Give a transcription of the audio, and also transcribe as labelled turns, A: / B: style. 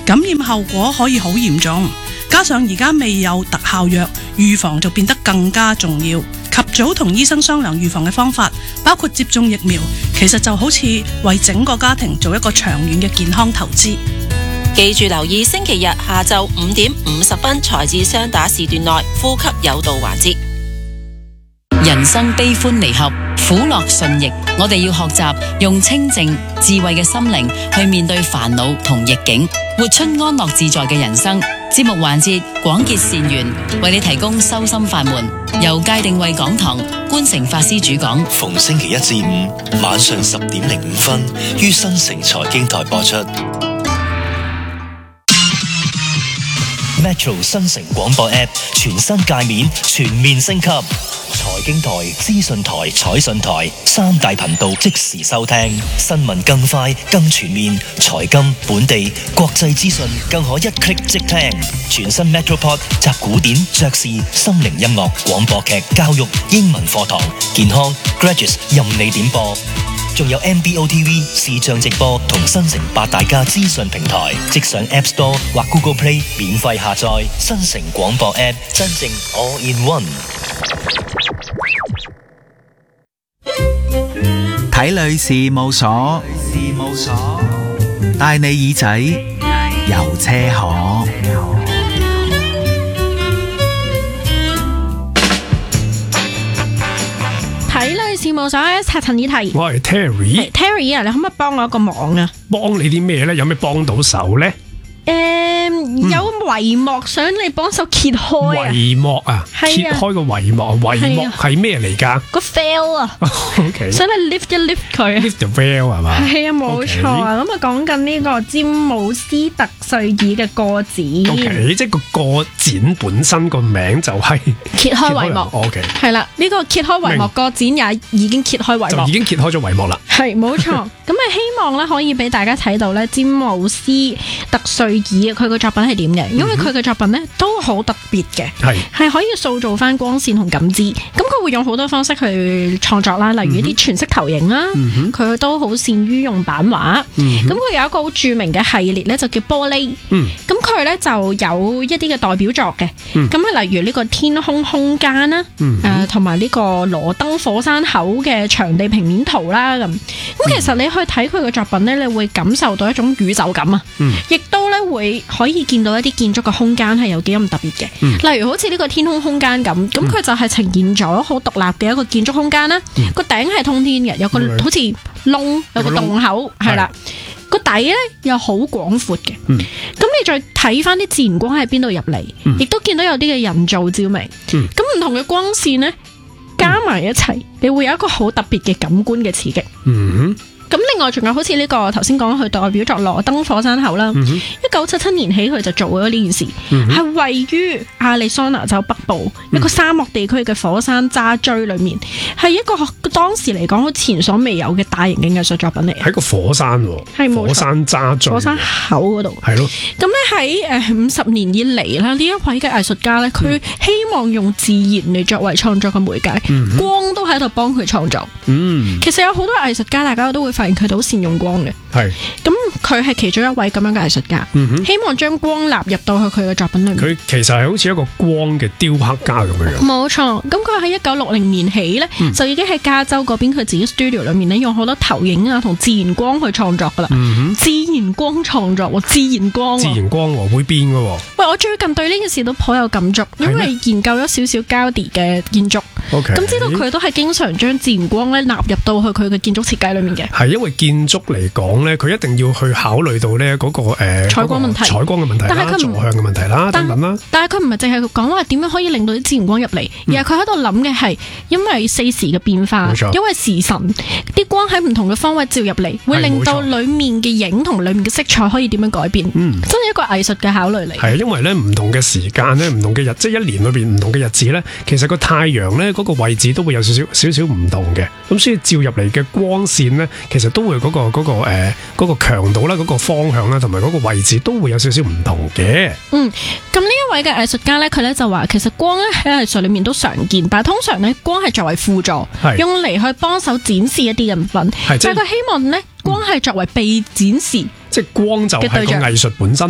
A: 感染後果可以好嚴重。加上而家未有特效藥，預防就變得更加重要。及早同醫生商量預防嘅方法，包括接種疫苗，其實就好似為整個家庭做一個長遠嘅健康投資。
B: 記住留意星期日下晝5點50分財智雙打時段內呼吸有道環節。
C: 人生悲歡離合，苦樂順逆，我哋要學習用清靜智慧嘅心靈去面對煩惱同逆境，活出安樂自在嘅人生。節目環節廣結善緣，為你提供修心法門，由戒定慧講堂觀誠法師主講，
D: 逢星期一至五晚上10點05分於新城財經台播出。Metro 新城廣播 App 全新界面全面升級，財經台、資訊台、彩訊台3大頻道即時收聽，新聞更快更全面，財金、本地、國際資訊更可一 click 即聽。全新 Metropod 集古典、爵士、心靈音樂、廣播劇、教育、英文課堂、健康、Graduates 任你點播。仲有 MBOTV 視像直播同新城8大家資訊平台，即上 App Store 或 Google Play 免費下載新城廣播 App， 真正 All in One。
E: 睇女事務所，帶你耳仔遊車河。
F: 睇女事務所一查陳議題，
G: 我係 Terry
F: 啊，你可唔可以幫我一個忙啊？
G: 幫你啲咩咧？有咩幫到手咧？
F: 有帷幕想你幫手揭開啊！
G: 帷幕啊，揭開個帷幕，帷幕係咩嚟㗎？
F: 個 veil 啊
G: ，OK，
F: 想你 lift 一 lift 佢
G: ，lift the veil 係嘛？
F: 係啊，冇錯啊。咁啊，講緊呢個詹姆斯特瑞爾嘅個展
G: ，OK， 即係個展本身個名就係
F: 揭開帷幕
G: ，OK，
F: 係啦，呢個揭開帷幕個展也已經揭開帷幕，
G: 就已經揭開咗帷幕啦。
F: 係冇錯，咁啊希望咧可以俾大家睇到咧詹姆斯特瑞爾佢個作品係點嘅，因為佢嘅作品咧都好特別嘅，係可以塑造翻光線同感知。咁佢會用好多方式去創作啦，例如一啲全息投影啦，佢都好善於用版畫。咁佢有一個好著名嘅系列咧，就叫玻璃。咁佢咧就有一啲嘅代表作嘅，咁啊例如呢個天空空間啦，同埋呢個羅登火山口嘅場地平面圖啦咁。咁其實你去睇佢嘅作品咧，你會感受到一種宇宙感啊，亦都咧會可以見到一啲建築嘅空間係有幾咁特別嘅。例如好似呢個天空空間咁，咁佢就係呈現咗好獨立嘅一個建築空間啦。個頂係通天嘅，有個好似窿，有個洞口，係啦。個底咧又好廣闊嘅。咁你再睇翻啲自然光喺邊度入嚟，亦都見到有啲嘅人造照明。咁唔同嘅光線咧加埋一齊，你會有一個好特別嘅感官嘅刺激。咁另外仲有好似呢個頭先講佢代表作羅登火山口啦，1977年起佢就做咗呢件事，係位於亞利桑那州北部一個沙漠地區嘅火山渣堆裏面，係一個當時嚟講好前所未有嘅大型嘅藝術作品嚟。
G: 喺個火山喎，係冇錯，火山渣堆，
F: 火山口嗰度，
G: 係咯。
F: 咁咧喺50年以嚟啦，呢一位嘅藝術家咧，佢希望用自然嚟作為創作嘅媒介，光都喺度幫佢創作。其實有好多藝術家，大家都會發現佢哋好善用光嘅。係咁，佢係其中一位咁樣嘅藝術家，希望將光納入到去佢嘅作品裏面。佢
G: 其實係好似一個光嘅雕刻家咁樣。
F: 冇錯，咁佢喺1960年起咧，就已經喺加州嗰邊佢自己 studio 裏面咧，用好多投影啊同自然光去創作噶啦。自然光創作，自然光
G: 會變噶。
F: 喂，我最近對呢件事都頗有感觸，因為研究咗少少 Gaudi 嘅建築，咁知道佢都係經常將自然光咧納入到去佢嘅建築設計裏面嘅。係因為建築嚟講咧，佢一定要去考慮到咧嗰個採光問題、採光嘅問題啦、坐向嘅問題啦等等啦。但係佢唔係淨係講話點樣可以令到啲自然光入嚟，而係佢喺度諗嘅係因為四時嘅變化，因為時辰，啲光喺唔同嘅方位照入嚟，會令到裡面嘅影同裡面嘅色彩可以點樣改變。真係一個藝術嘅考慮嚟。係因為咧唔同嘅時間咧，唔同嘅日，即係一年裏邊唔同嘅日子咧，其實個太陽咧嗰個位置都會有少少唔同嘅。咁所以照入嚟嘅光線咧，其實都會嗰個強度啦、嗰個方向啦，同埋嗰個位置都會有少少唔同嘅。咁呢一位嘅藝術家咧，佢咧就話其實光咧喺藝術裏面都常見，但係通常咧光係作為輔助，用嚟去幫手展示一啲嘅物品。但係佢希望咧光係作為被展示，即係光就係個藝術本身。